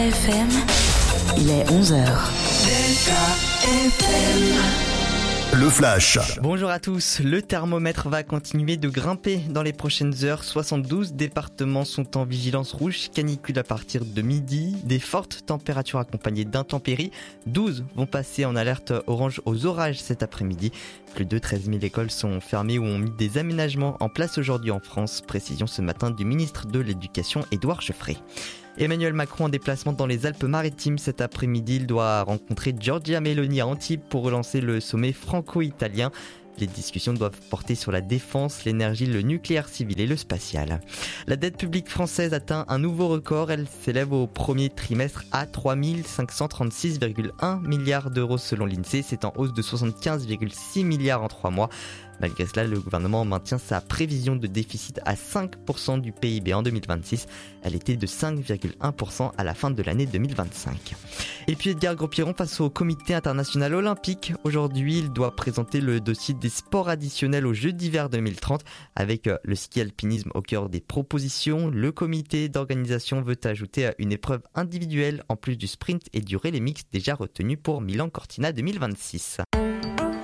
FM, il est 11h. Le Flash. Bonjour à tous, le thermomètre va continuer de grimper dans les prochaines heures. 72 départements sont en vigilance rouge, canicule à partir de midi. Des fortes températures accompagnées d'intempéries. 12 vont passer en alerte orange aux orages cet après-midi. Plus de 13 000 écoles sont fermées ou ont mis des aménagements en place aujourd'hui en France. Précision ce matin du ministre de l'Éducation, Édouard Geoffrey. Emmanuel Macron en déplacement dans les Alpes-Maritimes cet après-midi. Il doit rencontrer Giorgia Meloni à Antibes pour relancer le sommet franco-italien. Les discussions doivent porter sur la défense, l'énergie, le nucléaire civil et le spatial. La dette publique française atteint un nouveau record. Elle s'élève au premier trimestre à 3 536,1 milliards d'euros selon l'INSEE. C'est en hausse de 75,6 milliards en 3 mois. Malgré cela, le gouvernement maintient sa prévision de déficit à 5% du PIB en 2026. Elle était de 5,1% à la fin de l'année 2025. Et puis Edgar Gros-Pierron face au comité international olympique. Aujourd'hui, il doit présenter le dossier des sports additionnels aux Jeux d'hiver 2030 avec le ski alpinisme au cœur des propositions. Le comité d'organisation veut ajouter une épreuve individuelle en plus du sprint et du relais mixte déjà retenu pour Milan Cortina 2026.